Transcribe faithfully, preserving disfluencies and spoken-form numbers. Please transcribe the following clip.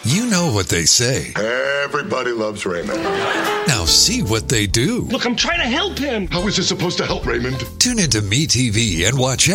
You know what they say. Everybody loves Raymond. Now see what they do. Look, I'm trying to help him. How is this supposed to help, Raymond? Tune into MeTV and watch